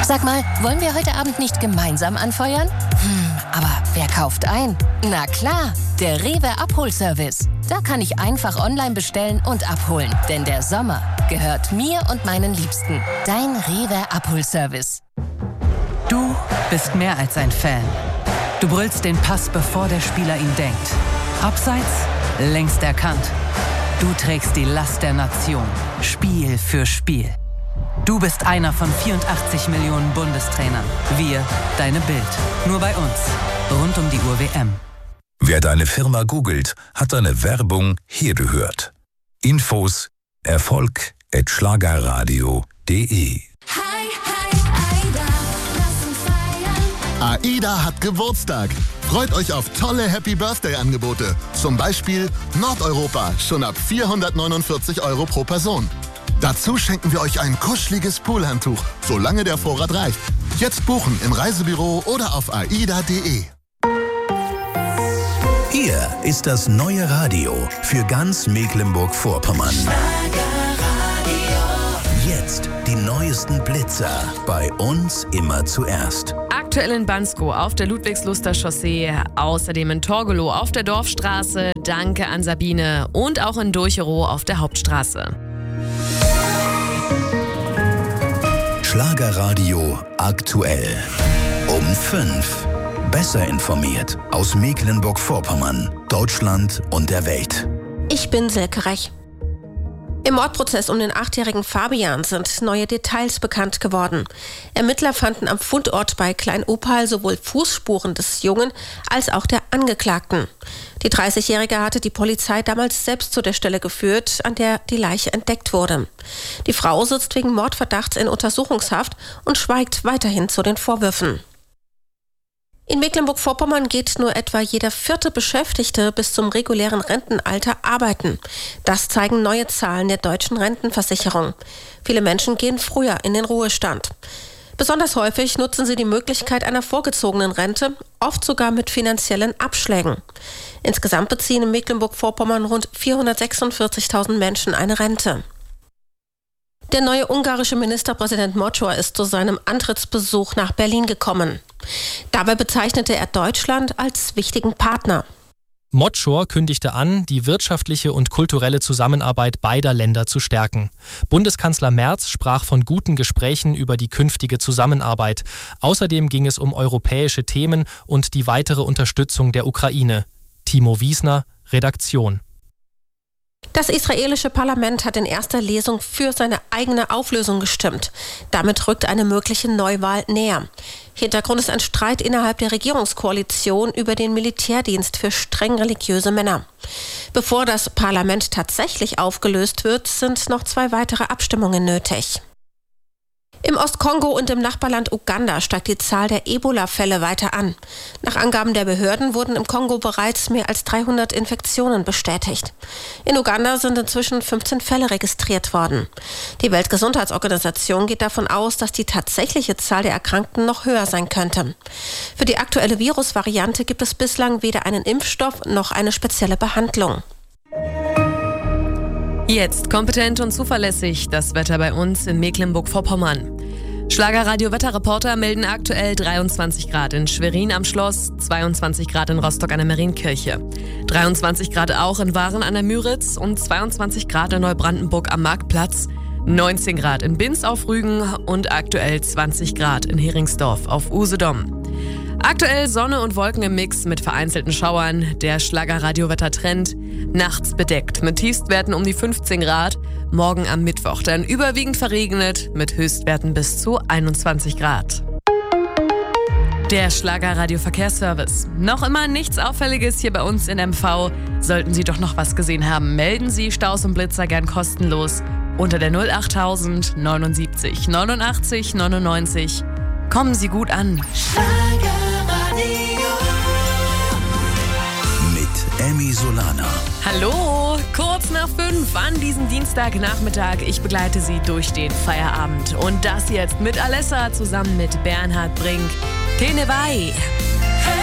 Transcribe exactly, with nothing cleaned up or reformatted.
Sag mal, wollen wir heute Abend nicht gemeinsam anfeuern? Hm, aber wer kauft ein? Na klar, der Rewe Abholservice. Da kann ich einfach online bestellen und abholen. Denn der Sommer gehört mir und meinen Liebsten. Dein Rewe Abholservice. Du bist mehr als ein Fan. Du brüllst den Pass, bevor der Spieler ihn denkt. Abseits, längst erkannt. Du trägst die Last der Nation, Spiel für Spiel. Du bist einer von vierundachtzig Millionen Bundestrainern. Wir, deine Bild. Nur bei uns. Rund um die Uhr W M. Wer deine Firma googelt, hat deine Werbung hier gehört. Infos erfolg at schlagerradio punkt de. AIDA hat Geburtstag. Freut euch auf tolle Happy-Birthday-Angebote. Zum Beispiel Nordeuropa, schon ab vierhundertneunundvierzig Euro pro Person. Dazu schenken wir euch ein kuscheliges Poolhandtuch, solange der Vorrat reicht. Jetzt buchen im Reisebüro oder auf aida punkt de. Hier ist das neue Radio für ganz Mecklenburg-Vorpommern. Jetzt die neuesten Blitzer. Bei uns immer zuerst. Aktuell in Bansko auf der Ludwigsluster Chaussee, außerdem in Torgelow auf der Dorfstraße, danke an Sabine, und auch in Durcherow auf der Hauptstraße. Schlagerradio aktuell. Um fünf. Besser informiert aus Mecklenburg-Vorpommern, Deutschland und der Welt. Ich bin Silke Rech. Im Mordprozess um den achtjährigen Fabian sind neue Details bekannt geworden. Ermittler fanden am Fundort bei Klein-Opal sowohl Fußspuren des Jungen als auch der Angeklagten. Die dreißigjährige hatte die Polizei damals selbst zu der Stelle geführt, an der die Leiche entdeckt wurde. Die Frau sitzt wegen Mordverdachts in Untersuchungshaft und schweigt weiterhin zu den Vorwürfen. In Mecklenburg-Vorpommern geht nur etwa jeder vierte Beschäftigte bis zum regulären Rentenalter arbeiten. Das zeigen neue Zahlen der deutschen Rentenversicherung. Viele Menschen gehen früher in den Ruhestand. Besonders häufig nutzen sie die Möglichkeit einer vorgezogenen Rente, oft sogar mit finanziellen Abschlägen. Insgesamt beziehen in Mecklenburg-Vorpommern rund vierhundertsechsundvierzigtausend Menschen eine Rente. Der neue ungarische Ministerpräsident Mocor ist zu seinem Antrittsbesuch nach Berlin gekommen. Dabei bezeichnete er Deutschland als wichtigen Partner. Mocor kündigte an, die wirtschaftliche und kulturelle Zusammenarbeit beider Länder zu stärken. Bundeskanzler Merz sprach von guten Gesprächen über die künftige Zusammenarbeit. Außerdem ging es um europäische Themen und die weitere Unterstützung der Ukraine. Timo Wiesner, Redaktion. Das israelische Parlament hat in erster Lesung für seine eigene Auflösung gestimmt. Damit rückt eine mögliche Neuwahl näher. Hintergrund ist ein Streit innerhalb der Regierungskoalition über den Militärdienst für streng religiöse Männer. Bevor das Parlament tatsächlich aufgelöst wird, sind noch zwei weitere Abstimmungen nötig. Im Ostkongo und im Nachbarland Uganda steigt die Zahl der Ebola-Fälle weiter an. Nach Angaben der Behörden wurden im Kongo bereits mehr als dreihundert Infektionen bestätigt. In Uganda sind inzwischen fünfzehn Fälle registriert worden. Die Weltgesundheitsorganisation geht davon aus, dass die tatsächliche Zahl der Erkrankten noch höher sein könnte. Für die aktuelle Virusvariante gibt es bislang weder einen Impfstoff noch eine spezielle Behandlung. Jetzt kompetent und zuverlässig das Wetter bei uns in Mecklenburg-Vorpommern. Schlagerradio-Wetterreporter melden aktuell dreiundzwanzig Grad in Schwerin am Schloss, zweiundzwanzig Grad in Rostock an der Marienkirche, dreiundzwanzig Grad auch in Waren an der Müritz und zweiundzwanzig Grad in Neubrandenburg am Marktplatz, neunzehn Grad in Binz auf Rügen und aktuell zwanzig Grad in Heringsdorf auf Usedom. Aktuell Sonne und Wolken im Mix mit vereinzelten Schauern. Der Schlagerradio-Wettertrend. Nachts bedeckt mit Tiefstwerten um die fünfzehn Grad. Morgen am Mittwoch dann überwiegend verregnet mit Höchstwerten bis zu einundzwanzig Grad. Der Schlagerradio-Verkehrsservice. Noch immer nichts Auffälliges hier bei uns in M V. Sollten Sie doch noch was gesehen haben, melden Sie Staus und Blitzer gern kostenlos unter der null achttausend neunundsiebzig neunundachtzig neunundneunzig. Kommen Sie gut an. Mit Emmy Solana. Hallo, kurz nach fünf an diesem Dienstagnachmittag. Ich begleite Sie durch den Feierabend. Und das jetzt mit Alessa zusammen mit Bernhard Brink. Tenevai.